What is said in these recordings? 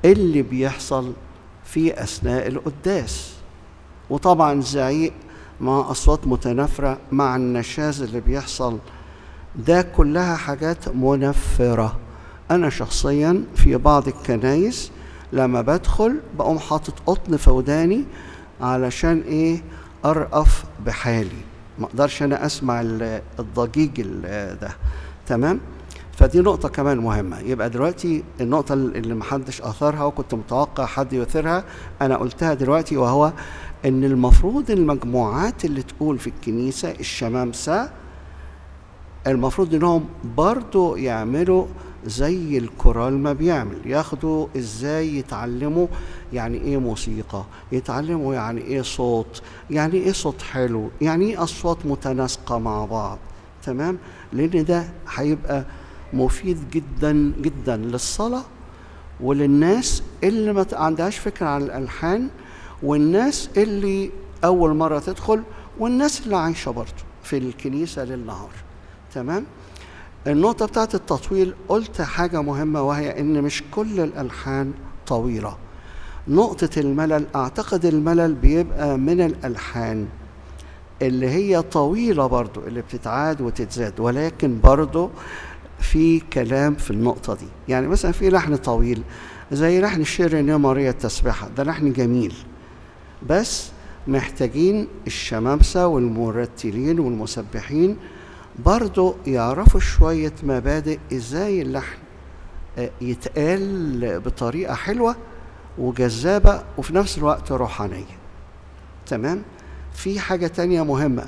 اللي بيحصل في أثناء القداس. وطبعا الزعيق مع أصوات متنافرة مع النشاز اللي بيحصل، ده كلها حاجات منفرة. أنا شخصيا في بعض الكنايس لما بدخل بقوم حاطط قطن في وداني علشان إيه؟ أرأف بحالي، ما أقدرش أنا أسمع الضجيج ده. تمام؟ فدي نقطة كمان مهمة. يبقى دلوقتي النقطة اللي محدش أثرها وكنت متوقع حد يثيرها أنا قلتها دلوقتي، وهو إن المفروض المجموعات اللي تقول في الكنيسة الشمامسة المفروض إنهم برضو يعملوا زي الكورال ما بيعمل، ياخدوا إزاي يتعلموا يعني إيه موسيقى، يتعلموا يعني إيه صوت، يعني إيه صوت حلو، يعني إيه أصوات متناسقة مع بعض. تمام؟ لأن ده هيبقى مفيد جدا جدا للصلاة وللناس اللي ما عندهاش فكرة عن الألحان، والناس اللي أول مرة تدخل، والناس اللي عايشة برضه في الكنيسة للنهار. تمام؟ النقطة بتاعت التطويل قلت حاجة مهمة، وهي إن مش كل الألحان طويلة. نقطة الملل، أعتقد الملل بيبقى من الألحان اللي هي طويلة برضو، اللي بتتعاد وتتزاد، ولكن برضو في كلام في النقطة دي. يعني مثلا في لحن طويل زي لحن الشير يا ماريا التسبيحة، ده لحن جميل، بس محتاجين الشمامسة والمرتلين والمسبحين برضو يعرفوا شوية مبادئ ازاي اللحن يتقال بطريقة حلوة وجذابة وفي نفس الوقت روحانية. تمام؟ في حاجة تانية مهمة،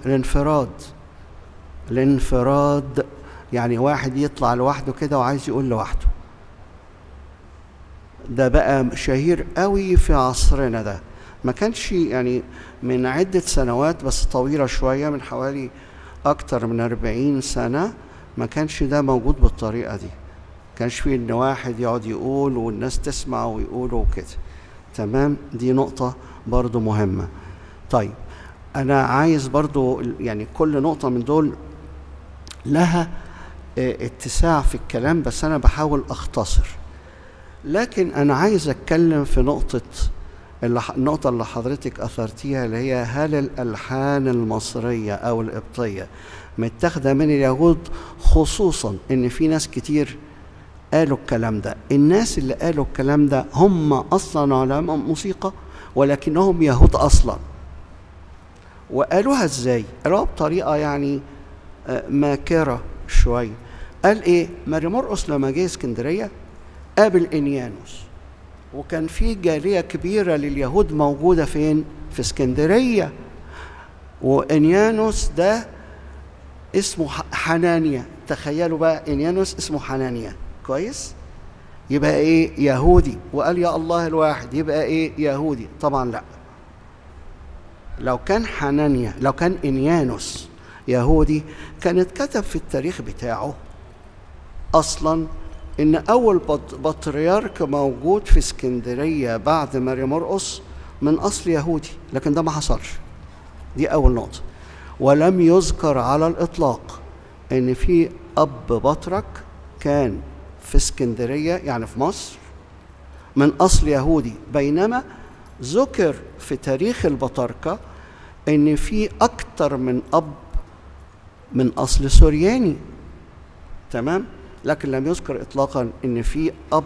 الانفراد. يعني واحد يطلع لوحده كده وعايز يقول لوحده، ده بقى شهير قوي في عصرنا ده. ما كانش يعني من عدة سنوات بس طويلة شوية، من حوالي أكتر من 40 سنة ما كانش ده موجود بالطريقة دي. كانش فيه إن واحد يقعد يقول والناس تسمع ويقولوا وكده. تمام؟ دي نقطة برضو مهمة. طيب أنا عايز برضو يعني كل نقطة من دول لها اتساع في الكلام، بس أنا بحاول أختصر. لكن أنا عايز أتكلم في النقطة اللي حضرتك أثرتيها، اللي هي هل الألحان المصرية أو القبطية متاخدة من اليهود؟ خصوصا إن في ناس كتير قالوا الكلام ده. الناس اللي قالوا الكلام ده هم أصلا علماء موسيقى ولكنهم يهود أصلا. وقالوها إزاي؟ قالوها بطريقة يعني ماكرة شوية. قال إيه؟ ماري مرقس لما جه اسكندرية قابل إنيانوس، وكان في جالية كبيرة لليهود موجودة فين؟ في اسكندرية. وإنيانوس ده اسمه حنانيا. تخيلوا بقى إنيانوس اسمه حنانيا، كويس؟ يبقى إيه؟ يهودي. وقال يا الله الواحد، يبقى إيه؟ يهودي. طبعا لا، لو كان إنيانوس يهودي كان اتكتب في التاريخ بتاعه أصلا إن أول بطريرك موجود في اسكندرية بعد ماري مرقس من أصل يهودي، لكن ده ما حصلش. دي أول نقطة. ولم يذكر على الإطلاق إن في أب بطرك كان في اسكندرية يعني في مصر من أصل يهودي، بينما ذكر في تاريخ البطاركة إن في أكتر من أب من أصل سورياني. تمام؟ لكن لم يذكر إطلاقا إن في أب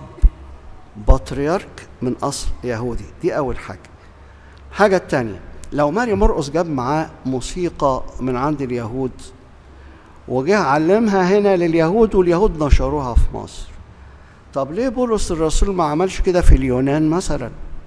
بطريرك من أصل يهودي. دي أول حاجة. حاجة التانية، لو ماري مرقس جاب معاه موسيقى من عند اليهود وجه علمها هنا لليهود واليهود نشروها في مصر، طب ليه بولس الرسول ما عملش كده في اليونان مثلا؟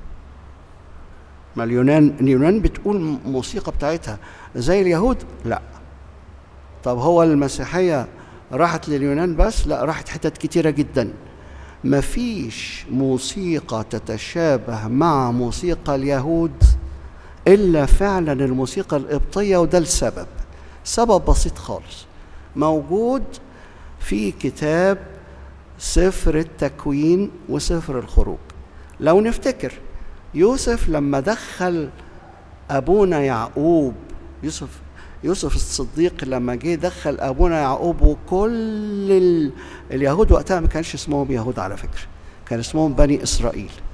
ما اليونان بتقول موسيقى بتاعتها زي اليهود؟ لا. طب هو المسيحية راحت لليونان بس؟ لا، راحت حتت كتيرة جدا. مفيش موسيقى تتشابه مع موسيقى اليهود إلا فعلا الموسيقى القبطية، وده السبب. سبب بسيط خالص، موجود في كتاب سفر التكوين وسفر الخروج. لو نفتكر يوسف لما دخل أبونا يعقوب، يوسف الصديق لما جه دخل أبونا يعقوب، وكل اليهود وقتها ما كانش اسمهم يهود على فكرة، كان اسمهم بني إسرائيل.